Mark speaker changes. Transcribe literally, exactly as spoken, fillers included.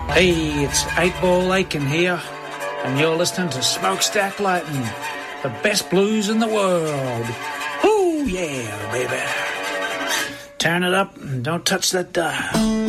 Speaker 1: Hey, it's eight Ball Aiken here, and you're listening to Smokestack Lightning, the best blues in the world. Ooh, yeah, baby. Turn it up and don't touch that dial.